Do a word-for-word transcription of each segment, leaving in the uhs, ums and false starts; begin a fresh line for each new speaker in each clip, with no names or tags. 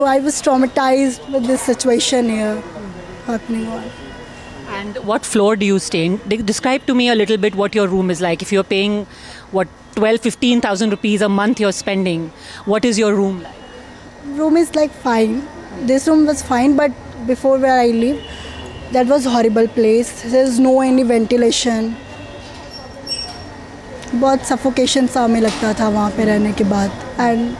I was traumatized with this situation here happening on.
And what floor do you stay in? De- Describe to me a little bit what your room is like. If you're paying, what, twelve, fifteen thousand rupees a month you're spending, what is your room like?
Room is like fine. This room was fine, but before where I live, that was horrible place. There's no any ventilation. बहुत suffocation सा हमें लगता था वहाँ पे रहने के बाद. And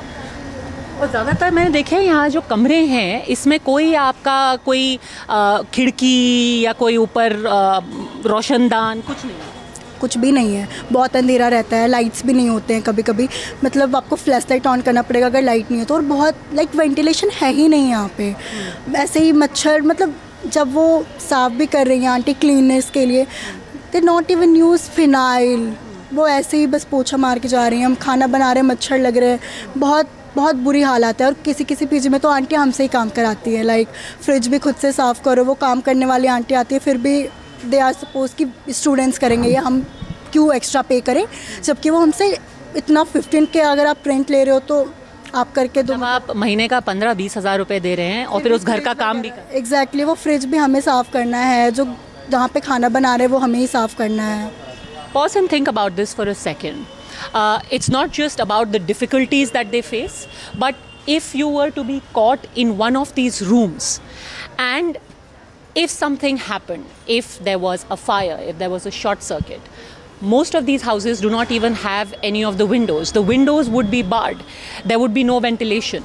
और ज़्यादातर मैंने देखे यहाँ जो कमरे हैं इसमें कोई आपका कोई आ, खिड़की या कोई ऊपर आ, रोशनदान कुछ नहीं है.
कुछ भी नहीं है. बहुत अंधेरा रहता है. लाइट्स भी नहीं होते हैं कभी कभी. मतलब आपको फ्लैश लाइट ऑन करना पड़ेगा अगर लाइट नहीं है तो. और बहुत लाइक वेंटिलेशन है ही नहीं यहाँ पे. ऐसे ही मच्छर, मतलब जब वो साफ़ भी कर रही हैं आंटी क्लीननेस के लिए, they not even use phenyl. वो ऐसे ही बस पोछा मार के जा रही हैं. हम खाना बना रहे हैं, मच्छर लग रहे हैं. बहुत बहुत बुरी हालत है. और किसी किसी पीजी में तो आंटी हमसे ही काम कराती है. लाइक फ्रिज भी खुद से साफ़ करो. वो काम करने वाली आंटी आती है, फिर भी दे आर सपोज कि स्टूडेंट्स करेंगे ये, हम क्यों एक्स्ट्रा पे करें, जबकि वो हमसे इतना फिफ्टीन के अगर आप रेंट ले रहे हो तो आप करके दो.
आप महीने का पंद्रह बीस हज़ार रुपये दे रहे हैं और फिर उस घर का काम भी कर.
एग्जैक्टली. वो फ्रिज भी हमें साफ़ करना है. जो जहाँ पे खाना बना रहे हैं वो हमें ही साफ़ करना है.
Pause and think about this for a second. Uh, it's not just about the difficulties that they face, but if you were to be caught in one of these rooms and if something happened, if there was a fire, if there was a short circuit, most of these houses do not even have any of the windows. The windows would be barred. There would be no ventilation.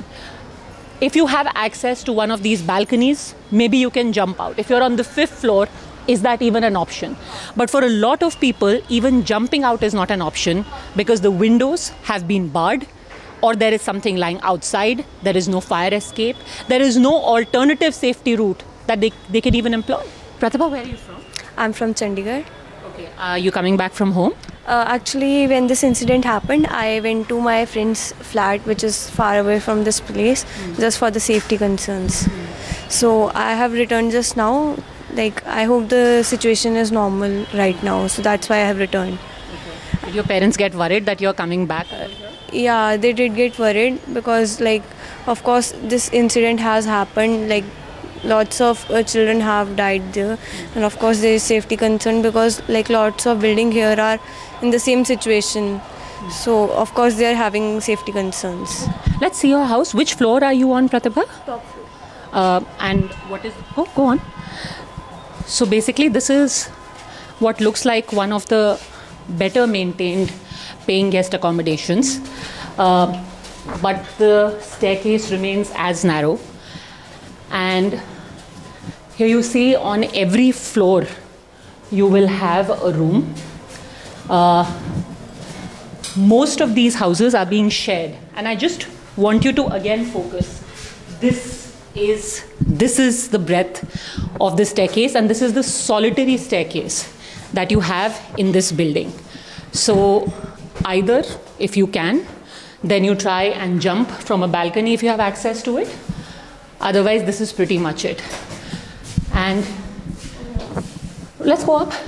If you have access to one of these balconies, maybe you can jump out. If you're on the fifth floor, is that even an option? But for a lot of people, even jumping out is not an option because the windows have been barred, or there is something lying outside, there is no fire escape, there is no alternative safety route that they, they can even employ. Pratibha, where are you from?
I'm from Chandigarh.
Okay, are you coming back from home?
Uh, actually, when this incident happened, I went to my friend's flat, which is far away from this place, mm. just for the safety concerns. Mm. So I have returned just now. Like, I hope the situation is normal right now, so that's why I have returned.
Okay. Did your parents get worried that you're coming back?
Uh, yeah, they did get worried because, like, of course, this incident has happened. Like, lots of uh, children have died there, and of course, there is safety concern because, like, lots of buildings here are in the same situation. So, of course, they are having safety concerns.
Let's see your house. Which floor are you on, Pratibha?
Top floor.
Uh, and what is? Oh, go on. So basically this is what looks like one of the better maintained paying guest accommodations, uh, but the staircase remains as narrow, and here you see on every floor you will have a room. Uh, most of these houses are being shared, and I just want you to again focus. This is this is the breadth of the staircase, and this is the solitary staircase that you have in this building. So either, if you can, then you try and jump from a balcony if you have access to it. Otherwise, this is pretty much it. And let's go up.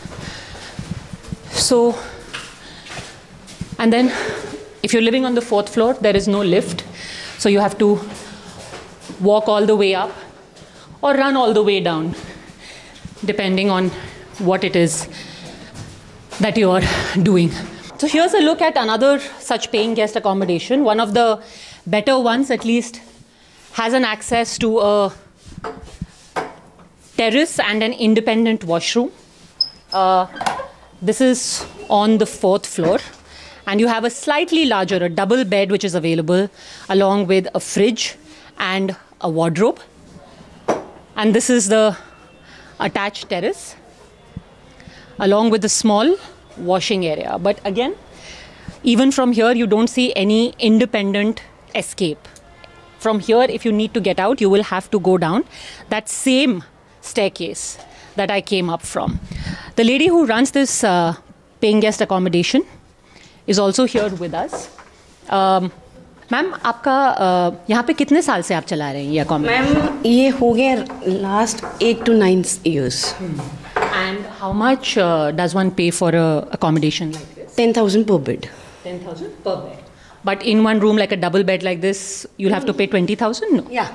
So, and then if you're living on the fourth floor, there is no lift, so you have to walk all the way up or run all the way down, depending on what it is that you're doing. So here's a look at another such paying guest accommodation. One of the better ones, at least, has an access to a terrace and an independent washroom. Uh, this is on the fourth floor, and you have a slightly larger, a double bed which is available, along with a fridge and a wardrobe. And this is the attached terrace, along with a small washing area. But again, even from here, you don't see any independent escape. From here, if you need to get out, you will have to go down that same staircase that I came up from. The lady who runs this uh, paying guest accommodation is also here with us. Um, ma'am, आपका यहाँ पे कितने साल से आप चला रहे हैं ये अकोमोडेशन?
मैम, ये हो गया last eight to nine years.
And how much does one पे for a accommodation like this?
Ten thousand पर बेड.
टेन थाउजेंड पर bed. But in one room, like a double bed like this, you'll have to pay twenty thousand? No.
Yeah.